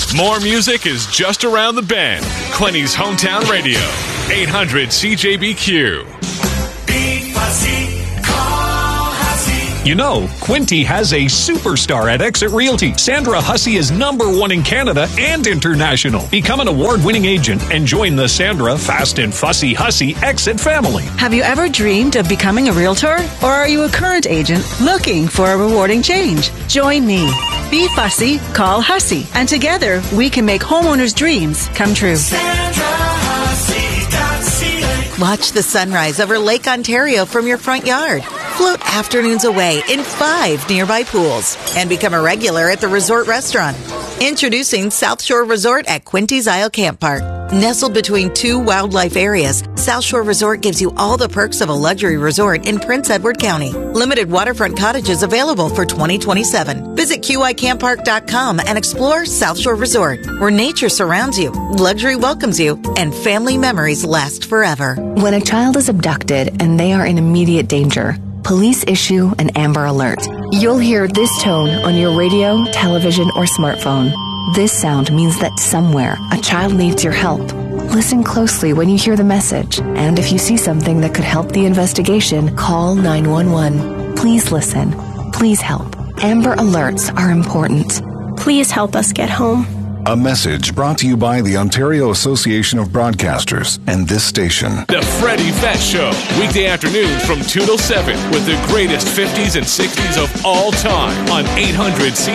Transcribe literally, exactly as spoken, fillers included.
More music is just around the bend. Quinty's Hometown Radio, eight hundred C J B Q. You know, Quinty has a superstar at Exit Realty. Sandra Hussey is number one in Canada and international. Become an award-winning agent and join the Sandra Fast and Fussy Hussey Exit family. Have you ever dreamed of becoming a realtor? Or are you a current agent looking for a rewarding change? Join me. Be fussy, call Hussey, and together we can make homeowners' dreams come true. Watch the sunrise over Lake Ontario from your front yard. Float afternoons away in five nearby pools and become a regular at the resort restaurant. Introducing South Shore Resort at Quinty's Isle Camp Park. Nestled between two wildlife areas, South Shore Resort gives you all the perks of a luxury resort in Prince Edward County. Limited waterfront cottages available for twenty twenty-seven. Visit Q I camp park dot com and explore South Shore Resort, where nature surrounds you, luxury welcomes you, and family memories last forever. When a child is abducted and they are in immediate danger, police issue an Amber Alert. You'll hear this tone on your radio, television, or smartphone. This sound means that somewhere a child needs your help. Listen closely when you hear the message, and if you see something that could help the investigation, call nine one one. Please listen. Please help. Amber Alerts are important. Please help us get home. A message brought to you by the Ontario Association of Broadcasters and this station. The Freddie Fett Show, weekday afternoons from two till seven with the greatest fifties and sixties of all time on eight hundred C